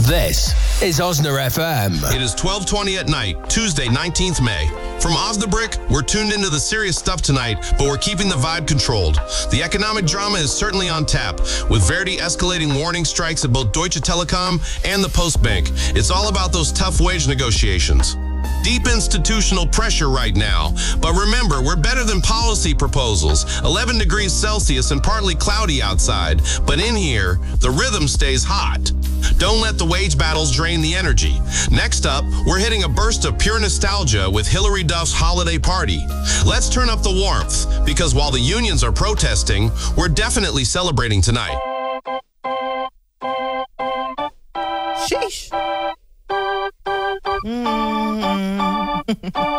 This is Osna FM. It is 12:20 at night, Tuesday, 19th May. From Osnabrück, we're tuned into the serious stuff tonight, but we're keeping the vibe controlled. The economic drama is certainly on tap, with Verdi escalating warning strikes at both Deutsche Telekom and the Postbank. It's all about those tough wage negotiations. Deep institutional pressure right now. But remember, we're better than policy proposals. 11 degrees Celsius and partly cloudy outside. But in here, the rhythm stays hot. Don't let the wage battles drain the energy. Next up, we're hitting a burst of pure nostalgia with Hillary Duff's holiday party. Let's turn up the warmth, because while the unions are protesting, we're definitely celebrating tonight. Sheesh.